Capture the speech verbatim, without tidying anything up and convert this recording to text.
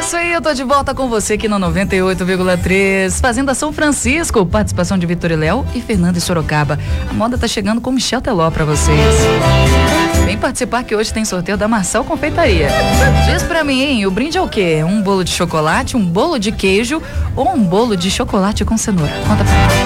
isso aí, eu tô de volta com você aqui no noventa e oito vírgula três, Fazenda São Francisco, participação de Vitor e Léo e Fernando e Sorocaba. A moda tá chegando com Michel Teló pra vocês. Vem participar que hoje tem sorteio da Marçal Confeitaria. Diz pra mim, hein, o brinde é o quê? Um bolo de chocolate, um bolo de queijo ou um bolo de chocolate com cenoura? Conta pra mim.